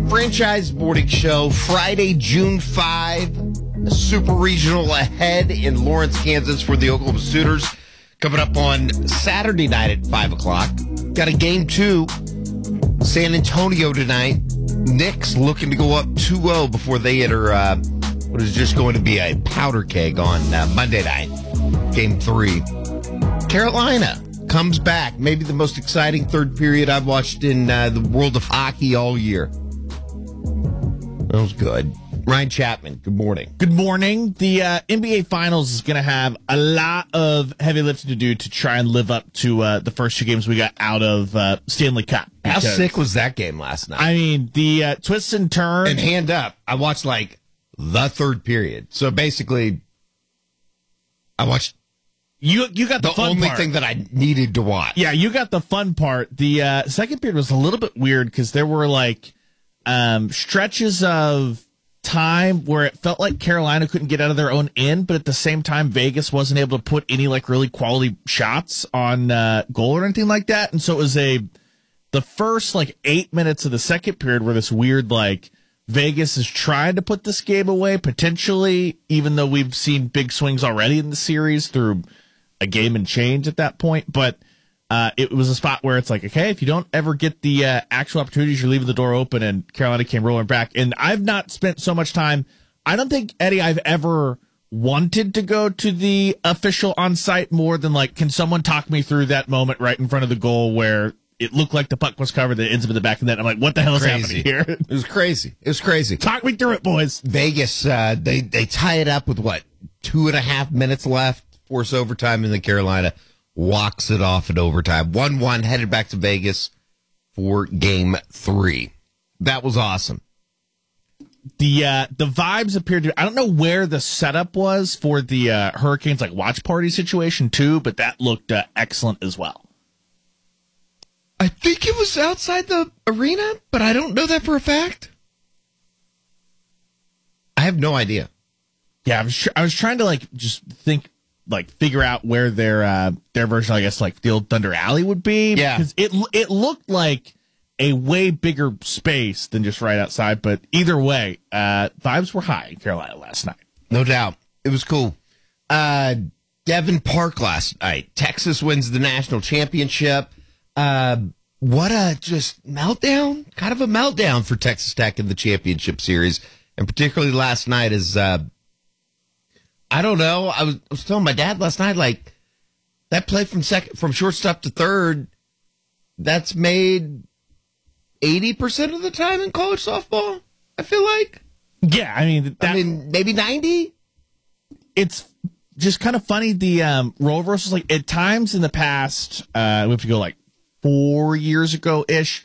Franchise Morning Show, Friday, June 5. A super regional ahead in Lawrence, Kansas for the Oklahoma Sooners. Coming up on Saturday night at 5 o'clock. Got a game 2. San Antonio tonight. Knicks looking to go up 2-0 before they enter what is just going to be a powder keg on Monday night. Game 3. Carolina comes back. Maybe the most exciting third period I've watched in the world of hockey all year. That was good. Ryan Chapman, good morning. Good morning. The NBA Finals is going to have a lot of heavy lifting to do to try and live up to the first 2 games we got out of Stanley Cup. How sick was that game last night? I mean, the twists and turns. And hand up, I watched the third period. So basically, I watched You got the fun only part. thing that I needed to watch. Yeah, you got the fun part. The second period was a little bit weird because there were stretches of time where it felt like Carolina couldn't get out of their own end, but at the same time Vegas wasn't able to put any really quality shots on goal or anything like that. And so it was the first 8 minutes of the second period were this weird Vegas is trying to put this game away potentially, even though we've seen big swings already in the series through a game and change at that point. But it was a spot where it's okay, if you don't ever get the actual opportunities, you're leaving the door open, and Carolina came rolling back. And I've not spent so much time. I don't think, Eddie, I've ever wanted to go to the official on site more than can someone talk me through that moment right in front of the goal where it looked like the puck was covered, that ends up in the back of the net. I'm like, what the hell is happening here? It was crazy. It was crazy. Talk me through it, boys. Vegas, they tie it up with 2.5 minutes left, force overtime, and then Carolina walks it off in overtime. 1-1, headed back to Vegas for game 3. That was awesome. The vibes appeared to, I don't know where the setup was for the Hurricanes watch party situation too, but that looked excellent as well. I think it was outside the arena, but I don't know that for a fact. I have no idea. Yeah, I was trying to just think, figure out where their version, I guess, the old Thunder Alley would be. Yeah, because it looked like a way bigger space than just right outside. But either way, vibes were high in Carolina last night. No doubt, it was cool. Devon Park last night. Texas wins the national championship. What a just meltdown, kind of a meltdown for Texas Tech in the championship series. And particularly last night is, I don't know. I was telling my dad last night, that play from shortstop to third, that's made 80% of the time in college softball, I feel like. Yeah, I mean, maybe 90. It's just kind of funny. The role reversals, at times in the past, we have to go 4 years ago ish.